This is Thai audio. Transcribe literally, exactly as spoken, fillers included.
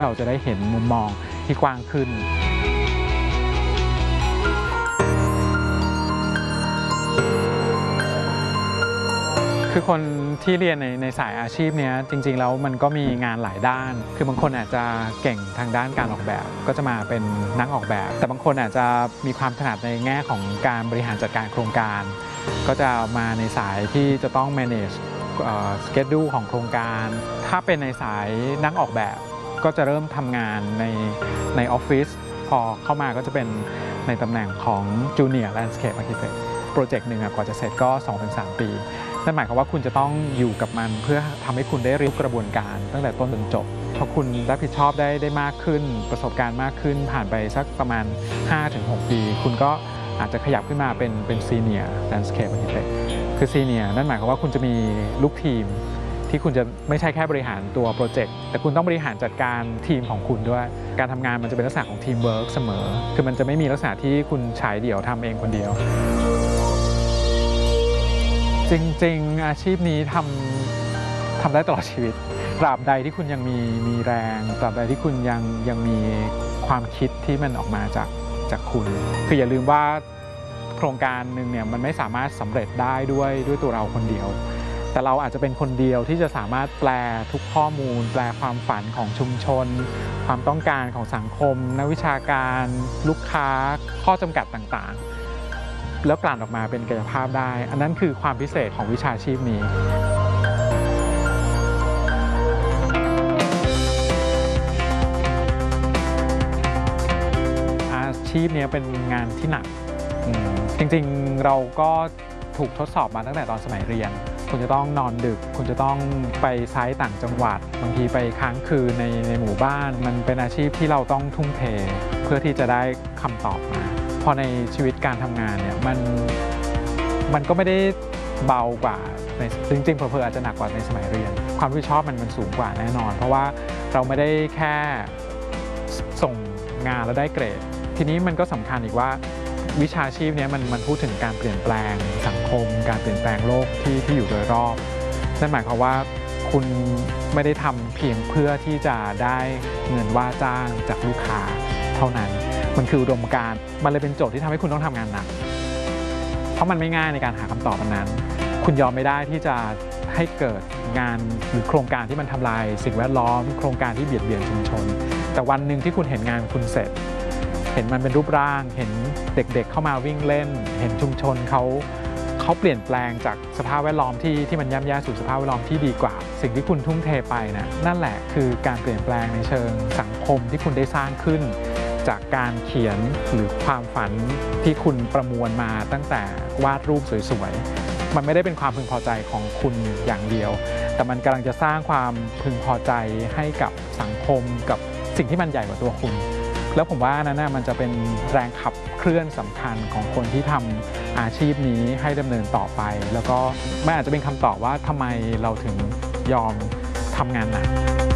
เราจะได้เห็นมุมมองที่กว้างขึ้นคือคนที่เรียนในในสายอาชีพนี้จริงๆแล้วมันก็มีงานหลายด้านคือบางคนอาจจะเก่งทางด้านการออกแบบก็จะมาเป็นนักออกแบบแต่บางคนอาจจะมีความถนัดในแง่ของการบริหารจัดการโครงการก็จะมาในสายที่จะต้อง manage schedule ของโครงการถ้าเป็นในสายนักออกแบบก็จะเริ่มทำงานในในออฟฟิศพอเข้ามาก็จะเป็นในตำแหน่งของ Junior Landscape Architect โปรเจกต์หนึ่งกว่าจะเสร็จก็ สองถึงสาม ปีนั่นหมายความว่าคุณจะต้องอยู่กับมันเพื่อทำให้คุณได้เรียนกระบวนการตั้งแต่ต้นจนจบเพราะคุณรับผิดชอบได้ได้มากขึ้นประสบการณ์มากขึ้นผ่านไปสักประมาณ ห้าถึงหก ปีคุณก็อาจจะขยับขึ้นมาเป็นเป็น Senior Landscape Architect คือ Senior นั่นหมายความว่าคุณจะมีลูกทีมที่คุณจะไม่ใช่แค่บริหารตัวโปรเจกต์แต่คุณต้องบริหารจัดการทีมของคุณด้วยการทำงานมันจะเป็นลักษณะของทีมเวิร์กเสมอคือมันจะไม่มีลักษณะที่คุณฉายเดี่ยวทำเองคนเดียวจริงๆอาชีพนี้ทำทำได้ตลอดชีวิตตราบใดที่คุณยังมีมีแรงตราบใดที่คุณยังยังมีความคิดที่มันออกมาจากจากคุณคืออย่าลืมว่าโครงการหนึ่งเนี่ยมันไม่สามารถสำเร็จได้ด้วยด้วยตัวเราคนเดียวแต่เราอาจจะเป็นคนเดียวที่จะสามารถแปลทุกข้อมูลแปลความฝันของชุมชนความต้องการของสังคมนักวิชาการลูกค้าข้อจำกัดต่างๆแล้วกลั่นออกมาเป็นกายภาพได้อันนั้นคือความพิเศษของวิชาชีพนี้อาชีพนี้เป็นงานที่หนักจริงๆเราก็ถูกทดสอบมาตั้งแต่ตอนสมัยเรียนคุณจะต้องนอนดึกคุณจะต้องไปไซต์ต่างจังหวัดบางทีไปค้างคืนในในหมู่บ้านมันเป็นอาชีพที่เราต้องทุ่มเทเพื่อที่จะได้คำตอบมาพอในชีวิตการทำงานเนี่ยมันมันก็ไม่ได้เบากว่าในจริงๆเผลอๆอาจจะหนักกว่าในสมัยเรียนความรับผิดชอบมันมันสูงกว่าแน่นอนเพราะว่าเราไม่ได้แค่ส่งงานแล้วได้เกรดทีนี้มันก็สำคัญอีกว่าวิชาชีพนี้มันมันพูดถึงการเปลี่ยนแปลงสังคมการเปลี่ยนแปลงโลกที่ที่อยู่โดยรอบนั่นหมายความว่าคุณไม่ได้ทำเพียงเพื่อที่จะได้เงินว่าจ้างจากลูกค้าเท่านั้นมันคืออุดมการณ์มันเลยเป็นโจทย์ที่ทำให้คุณต้องทำงานหนักเพราะมันไม่ง่ายในการหาคำตอบอันนั้นคุณยอมไม่ได้ที่จะให้เกิดงานหรือโครงการที่มันทำลายสิ่งแวดล้อมโครงการที่เบียดเบียนชุมชนแต่วันหนึ่งที่คุณเห็นงานคุณเสร็จเห็นมันเป็นรูปร่างเห็นเด็กๆ เ, เข้ามาวิ่งเล่นเห็นชุมชนเขาเขาเปลี่ยนแปลงจากสภาพแวดล้อมที่ที่มันย่ำแย่สู่สภาพแวดล้อมที่ดีกว่าสิ่งที่คุณทุ่มเทไปนะนั่นแหละคือการเปลี่ยนแปลงในเชิงสังคมที่คุณได้สร้างขึ้นจากการเขียนหรือความฝันที่คุณประมวลมาตั้งแต่วาดรูปสวยๆมันไม่ได้เป็นความพึงพอใจของคุณอย่างเดียวแต่มันกำลังจะสร้างความพึงพอใจให้กับสังคมกับสิ่งที่มันใหญ่กว่าตัวคุณแล้วผมว่านั้นนะมันจะเป็นแรงขับเคลื่อนสำคัญของคนที่ทำอาชีพนี้ให้ดำเนินต่อไปแล้วก็มันอาจจะเป็นคำตอบว่าทำไมเราถึงยอมทำงานหนัก